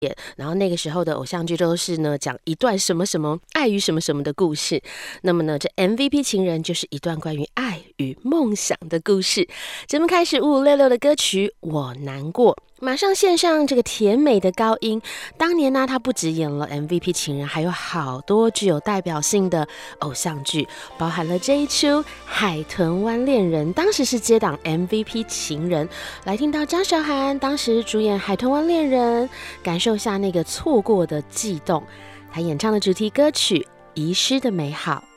然后那个时候的偶像剧都是呢讲一段什么什么爱与什么什么的故事，那么呢这 MVP 情人就是一段关于爱与梦想的故事。节目开始5566的歌曲我难过，马上献上这个甜美的高音。当年呢他不只演了 MVP 情人，还有好多具有代表性的偶像剧，包含了这一出海豚湾恋人，当时是接档 MVP 情人。来听到张韶涵当时主演海豚湾恋人，感受下那个错过的悸动。他演唱的主题歌曲遗失的美好。